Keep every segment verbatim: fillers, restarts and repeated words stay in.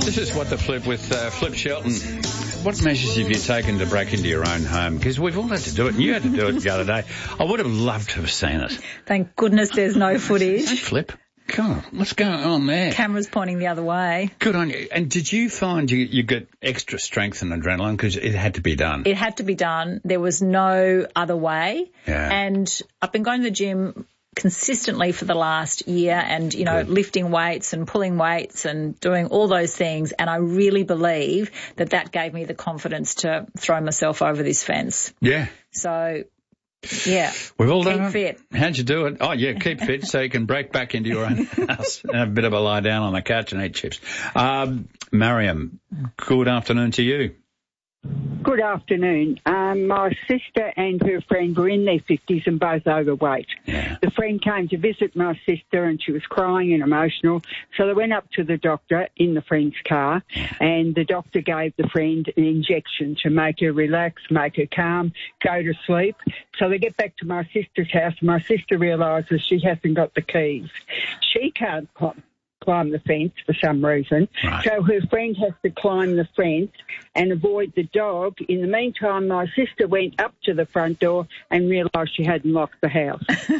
This is What the Flip with uh, Flip Shelton. What measures have you taken to break into your own home? Because we've all had to do it, and you had to do it the other day. I would have loved to have seen it. Thank goodness there's no footage. Don't flip. Come on, what's going on there? Camera's pointing the other way. Good on you. And did you find you, you got extra strength and adrenaline because it had to be done? It had to be done. There was no other way. Yeah. And I've been going to the gym consistently for the last year and, you know, Good. lifting weights and pulling weights and doing all those things. And I really believe that that gave me the confidence to throw myself over this fence. Yeah. So, yeah. We've all keep done it. fit. How'd you do it? Oh, yeah, keep fit so you can break back into your own house and have a bit of a lie down on the couch and eat chips. Um, Mariam, good afternoon to you. Good afternoon. Um, my sister and her friend were in their fifties and both overweight. Yeah. The friend came to visit my sister and she was crying and emotional. So they went up to the doctor in the friend's car and the doctor gave the friend an injection to make her relax, make her calm, go to sleep. So they get back to my sister's house and my sister realises she hasn't got the keys. She can't climb. climb the fence for some reason. Right. So her friend has to climb the fence and avoid the dog. In the meantime, my sister went up to the front door and realised she hadn't locked the house.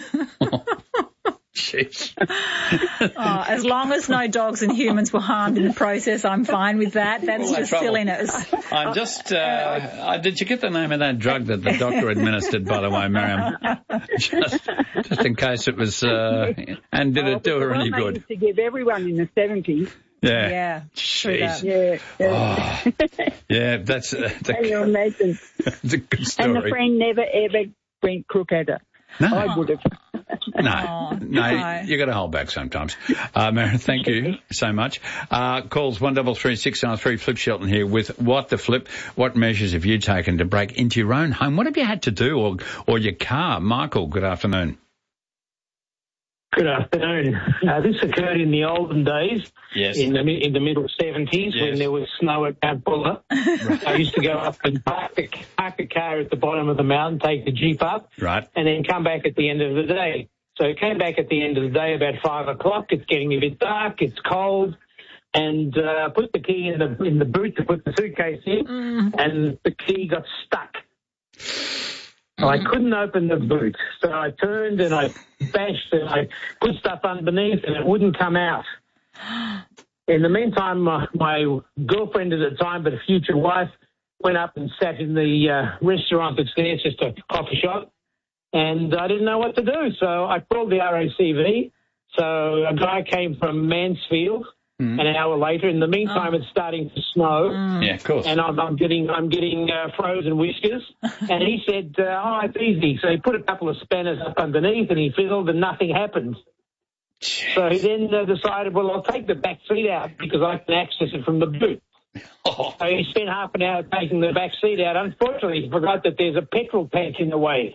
Jeez. Oh, as long as no dogs and humans were harmed in the process, I'm fine with that. That's All that just trouble. silliness. I'm just, uh, uh, did you get the name of that drug that the doctor administered, by the way, Mariam? Just, just in case it was, uh, and did Oh, it do her any the one they good? used to give everyone in the seventies. Yeah. Yeah. true Jeez. that. Yeah. yeah. Oh, yeah, that's, uh, Can you the, imagine? that's a good And the story. friend never, ever went crook at her. No. I would have. No, Oh, no, no. you got to hold back sometimes. Uh, Mariam, thank you so much. Uh, calls one double three six nine three. Flip Shelton here with What the Flip. What measures have you taken to break into your own home? What have you had to do, or or your car? Michael, good afternoon. Good afternoon. Uh, this occurred in the olden days, Yes. in the mi- in the middle seventies, Yes. when there was snow at Mount Buller. I used to go up and park the, park the car at the bottom of the mountain, take the Jeep up, Right. and then come back at the end of the day. So I came back at the end of the day about five o'clock. It's getting a bit dark. It's cold. And uh, put the key in the in the boot to put the suitcase in, Mm. and the key got stuck. So I couldn't open the boot. So I turned and I bashed and I put stuff underneath and it wouldn't come out. In the meantime, my, my girlfriend at the time, but a future wife, went up and sat in the uh, restaurant that's there, it's just a coffee shop, and I didn't know what to do. So I called the R A C V. So a guy came from Mansfield Mm. an hour later. In the meantime, Oh. it's starting to snow. Mm. Yeah, of course. And I'm, I'm getting I'm getting uh, frozen whiskers. And he said, uh, oh, it's easy. So he put a couple of spanners up underneath and he fiddled and nothing happened. So he then uh, decided, well, I'll take the back seat out because I can access it from the boot. Oh, So he spent half an hour taking the back seat out. Unfortunately, he forgot that there's a petrol tank in the way.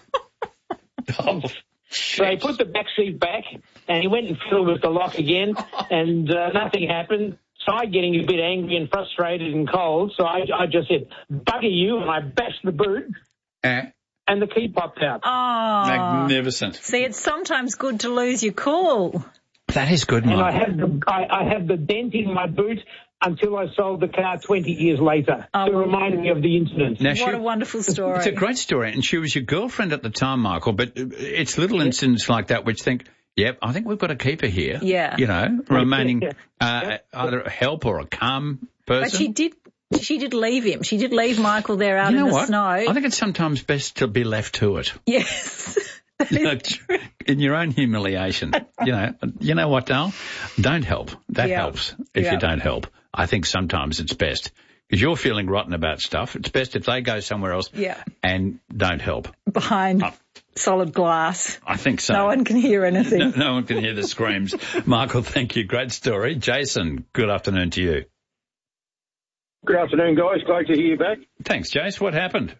oh, So he put the back seat back and he went and fiddled with the lock again and uh, nothing happened. So I'm getting a bit angry and frustrated and cold. So I, I just said, bugger you, and I bashed the boot eh, and the key popped out. Oh. magnificent. See, it's sometimes good to lose your cool. That is good, And I Michael. had the, I, I had the dent in my boot until I sold the car twenty years later Oh, to well- remind me of the incident. Now, What she- a wonderful story. It's a great story, and she was your girlfriend at the time, Michael, but it's little incidents like that which think, yep, I think we've got a keeper here. Yeah. You know, remaining Yeah. uh, either help or a calm person. But she did, she did leave him. She did leave Michael there out you know in the what? snow. I think it's sometimes best to be left to it. Yes. That You know, is true. in your own humiliation. you know, you know what, Dale? Don't help. That Yeah. helps if Yeah. you don't help. I think sometimes it's best. Because you're feeling rotten about stuff. It's best if they go somewhere else Yeah. and don't help. Behind Oh. solid glass. I think so. No one can hear anything. No, no one can hear the screams. Michael, thank you. Great story. Jason, good afternoon to you. Good afternoon, guys. Glad to hear you back. Thanks, Jace. What happened?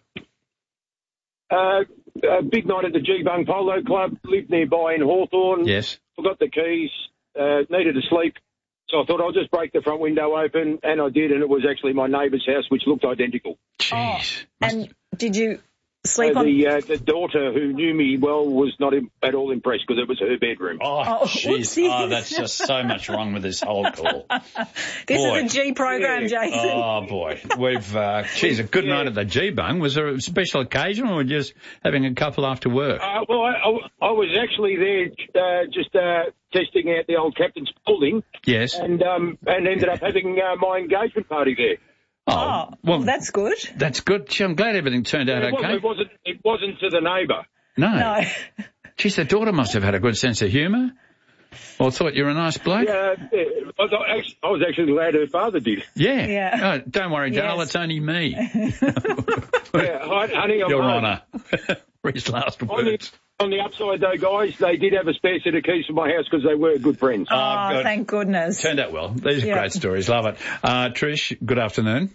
Uh, a big night at the G-Bung Polo Club. Lived nearby in Hawthorne. Yes. Forgot the keys. Uh, needed to sleep. So I thought I'll just break the front window open, and I did, and it was actually my neighbour's house, which looked identical. Jeez. And did you Sleep uh, on... the, uh, the daughter who knew me well was not im- at all impressed because it was her bedroom. Oh, Oh, jeez. whoopsies. Oh, that's just so much wrong with this whole call. This Boy. is a G program, Yeah. Jason. Oh, boy. We've, uh, geez, a good Yeah. night at the G-Bung. Was there a special occasion or just having a couple after work? Uh, well, I, I, I was actually there uh, just uh, testing out the old Captain Spaulding Yes. and um, and ended up having uh, my engagement party there. Oh, well, that's good. That's good. Gee, I'm glad everything turned out It, okay. wasn't, it wasn't. It wasn't to the neighbour. No. No. Geez, the daughter must have had a good sense of humour. Or thought you were a nice bloke. Yeah, yeah. I, was actually, I was actually glad her father did. Yeah. Yeah. Oh, don't worry, Dale, Yes. it's only me. Yeah, honey, I'm Your home. Honour. His last On the, words. on the upside, though, guys, they did have a spare set of keys for my house because they were good friends. Oh, good. thank goodness. Turned out well. These are Yeah. great stories. Love it. Uh, Trish, good afternoon.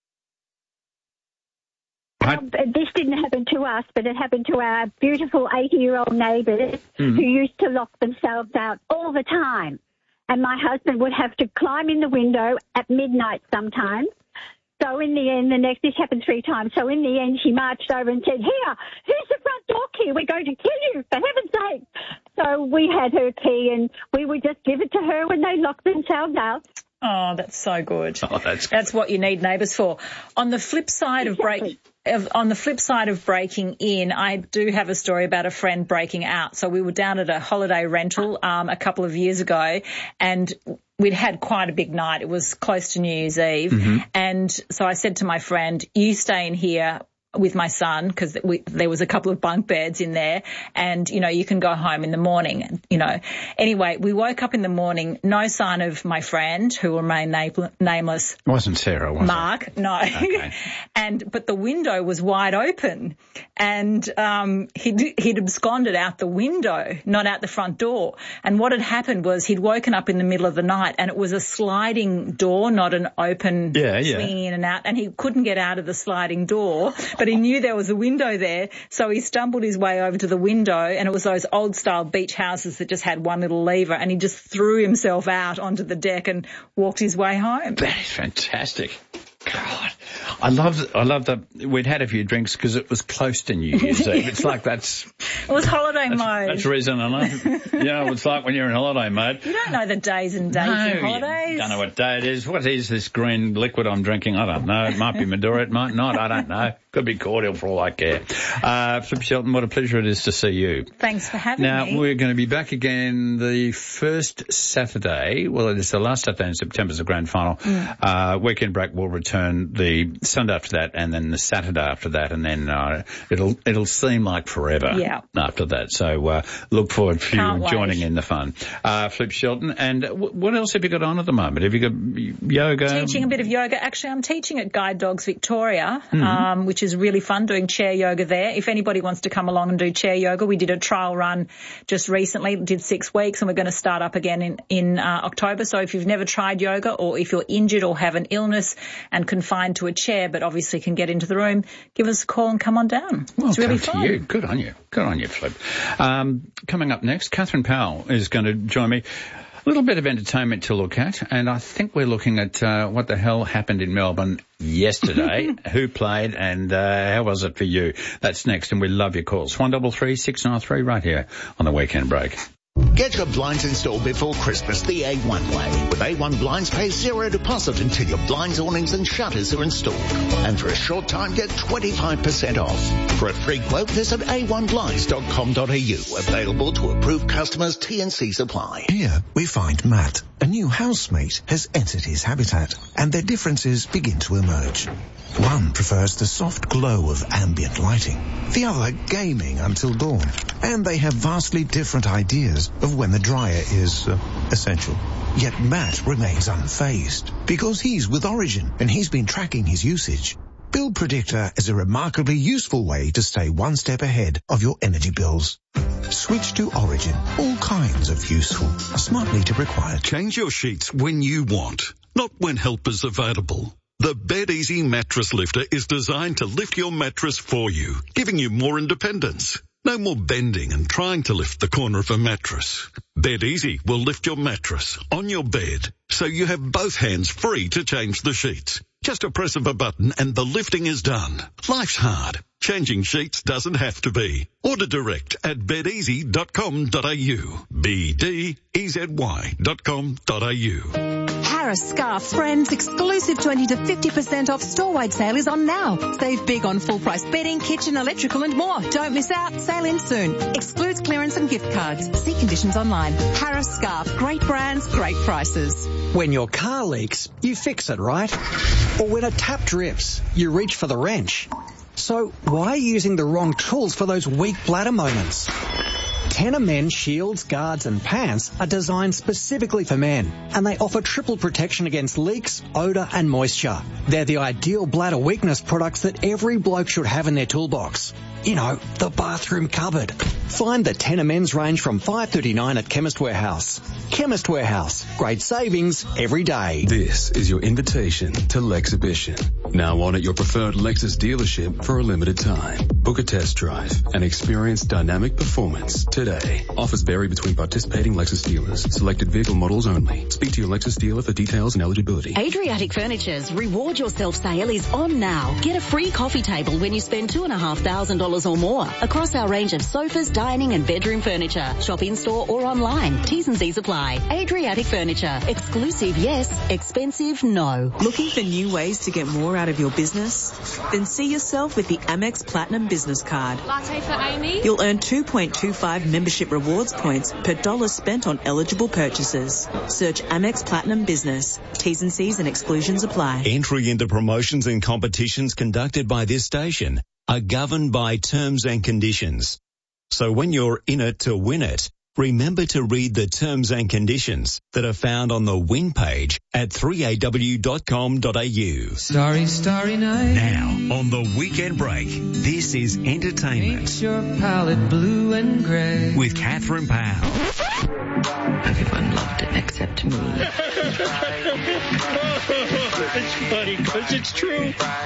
Um, this didn't happen to us, but it happened to our beautiful eighty-year-old neighbours who used to lock themselves out all the time. And my husband would have to climb in the window at midnight sometimes. So in the end, the next, this happened three times. So in the end, she marched over and said, "Here, who's the front door key? We're going to kill you, for heaven's sake." So we had her key and we would just give it to her when they locked themselves out. Oh, that's so good. Oh, that's That's what you need neighbours for. On the flip side of break, of, on the flip side of breaking in, I do have a story about a friend breaking out. So we were down at a holiday rental um, a couple of years ago, and we'd had quite a big night. It was close to New Year's Eve, Mm-hmm. and so I said to my friend, "You stay in here with my son," because there was a couple of bunk beds in there, and, you know, you can go home in the morning, you know. Anyway, we woke up in the morning, no sign of my friend, who will remain na- nameless, It wasn't Sarah, was Mark, no. Okay. and But the window was wide open, and um, he'd, he'd absconded out the window, not out the front door. And what had happened was he'd woken up in the middle of the night, and it was a sliding door, not an open Yeah, yeah. swinging in and out, and he couldn't get out of the sliding door, but he knew there was a window there, so he stumbled his way over to the window, and it was those old-style beach houses that just had one little lever, and he just threw himself out onto the deck and walked his way home. it? That is fantastic. God, I love, I love that we'd had a few drinks because it was close to New Year's Eve. It's like that's, It was holiday that's, mode. that's reason enough. You know, it's like when you're in holiday mode. You don't know the days and dates No, of holidays. you don't know what day it is. What is this green liquid I'm drinking? I don't know. It might be Madura, it might not. I don't know. Could be cordial for all I care. Uh, Flip Shelton, what a pleasure it is to see you. Thanks for having Now, me. we're going to be back again the first Saturday. Well, it is the last Saturday in September is the grand final. Mm. Uh, Weekend Break will return the Sunday after that and then the Saturday after that, and then uh, it'll it'll seem like forever Yeah. after that. So uh, look forward to Can't you wait. joining in the fun. Uh, Flip Shelton, and w- what else have you got on at the moment? Have you got yoga? Teaching a bit of yoga. Actually, I'm teaching at Guide Dogs Victoria, Mm-hmm. um, which is really fun, doing chair yoga there. If anybody wants to come along and do chair yoga, we did a trial run just recently, did six weeks, and we're going to start up again in, in uh, October. So if you've never tried yoga, or if you're injured or have an illness and confined to a chair, but obviously can get into the room, give us a call and come on down. Well, it's really good fun. for you. Good on you. Good on you, Flip. Um, coming up next, Catherine Powell is going to join me. A little bit of entertainment to look at, and I think we're looking at uh, what the hell happened in Melbourne yesterday, who played, and uh, how was it for you? That's next, and we love your calls. one double three six nine three right here on the Weekend Break. Get your blinds installed before Christmas the A one way. With A one Blinds, pay zero deposit until your blinds, awnings and shutters are installed. And for a short time, get twenty-five percent off. For a free quote, visit a one blinds dot com dot a u. Available to approved customers, T and C supply. Here we find Matt. A new housemate has entered his habitat, and their differences begin to emerge. One prefers the soft glow of ambient lighting, the other gaming until dawn, and they have vastly different ideas of when the dryer is uh, essential. Yet Matt remains unfazed because he's with Origin and he's been tracking his usage. Bill Predictor is a remarkably useful way to stay one step ahead of your energy bills. Switch to Origin. All kinds of useful, smart meter required. Change your sheets when you want, not when help is available. The BedEasy Mattress Lifter is designed to lift your mattress for you, giving you more independence. No more bending and trying to lift the corner of a mattress. BedEasy will lift your mattress on your bed, so you have both hands free to change the sheets. Just a press of a button and the lifting is done. Life's hard. Changing sheets doesn't have to be. Order direct at bed easy dot com dot a u. B D E Z Y dot com dot a u. Harris Scarf Friends exclusive twenty to fifty percent off store-wide sale is on now. Save big on full-price bedding, kitchen, electrical and more. Don't miss out. Sale in soon. Excludes clearance and gift cards. See conditions online. Harris Scarf. Great brands, great prices. When your car leaks, you fix it, right? Or when a tap drips, you reach for the wrench. So why are you using the wrong tools for those weak bladder moments? Tenor Men shields, guards and pants are designed specifically for men, and they offer triple protection against leaks, odour and moisture. They're the ideal bladder weakness products that every bloke should have in their toolbox. You know, the bathroom cupboard. Find the Tenor Men's range from five dollars thirty-nine at Chemist Warehouse. Chemist Warehouse. Great savings every day. This is your invitation to Lexhibition. Now on at your preferred Lexus dealership for a limited time. Book a test drive and experience dynamic performance today. Offers vary between participating Lexus dealers. Selected vehicle models only. Speak to your Lexus dealer for details and eligibility. Adriatic Furniture's Reward Yourself sale is on now. Get a free coffee table when you spend two and a half thousand dollars or more across our range of sofas, dining and bedroom furniture. Shop in store or online. T's and C's apply. Adriatic Furniture. Exclusive, yes. Expensive, no. Looking for new ways to get more out of your business? Then see yourself with the Amex Platinum Business Card. Latte for Amy. You'll earn two point two five membership rewards points per dollar spent on eligible purchases. Search Amex Platinum Business. T's and C's and exclusions apply. Entry into promotions and competitions conducted by this station are governed by terms and conditions. So when you're in it to win it, remember to read the terms and conditions that are found on the win page at three a w dot com dot a u. Starry, starry night. Now, on the weekend break, this is Entertainment. Makes your palette blue and grey. With Catherine Powell. Everyone loved it except me. It's funny because it's true.